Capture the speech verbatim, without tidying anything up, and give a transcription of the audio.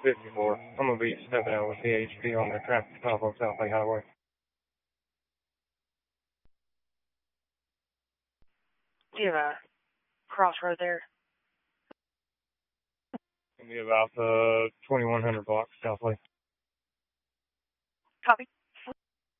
fifty-four. I'm going to be stepping out with C H P on the traffic stop on South Lake Highway. Do you have a crossroad there? It'll be about uh, twenty-one hundred blocks South Lake. Copy.